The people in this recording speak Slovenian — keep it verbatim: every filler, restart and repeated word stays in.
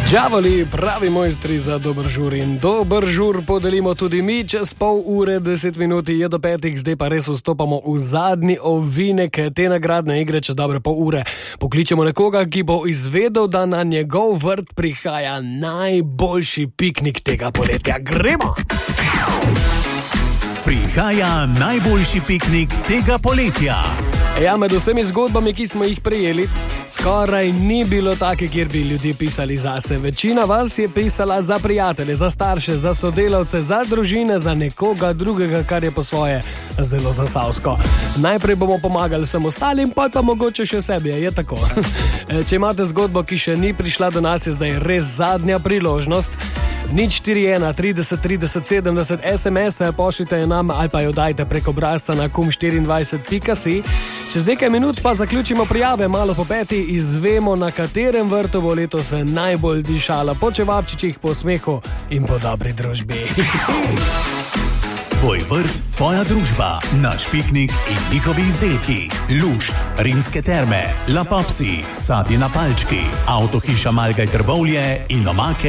Džavoli, pravi mojstri za dober žur in dober žur podelimo tudi mi čez pol ure, deset minuti je do petih, zdaj pa res vstopamo v zadnji ovinek te nagradne igre čez dobre pol ure. Pokličemo nekoga, ki bo izvedel, da na njegov vrt prihaja najboljši piknik tega poletja. Gremo! Prihaja najboljši piknik tega poletja. Ja, med vsemi zgodbami, ki smo jih prejeli, skoraj ni bilo take, kjer bi ljudje pisali zase. Večina vas je pisala za prijatelje, za starše, za sodelavce, za družine, za nekoga drugega, kar je po svoje zelo zasavsko. Najprej bomo pomagali vsem ostalim, pa pa mogoče še sebi, je tako. Če imate zgodbo, ki še ni prišla do nas, je zdaj res zadnja priložnost. nič štiri ena trideset trideset sedemdeset es em es pošljite nam ali pa jo dajte prek obrazca na kum štiriindvajset pika si. Čez nekaj minut pa zaključimo prijave, malo po peti izvemo, na katerem vrtu bo letos najbolj dišalo po čevapčičih, po smehu in po dobri družbi. Tvoj vrt, tvoja družba, naš piknik in njihovi izdelki. Lušt, Rimske terme, La Popsi, sadje na palčki, avtohiša Malgaj Trbovlje in omake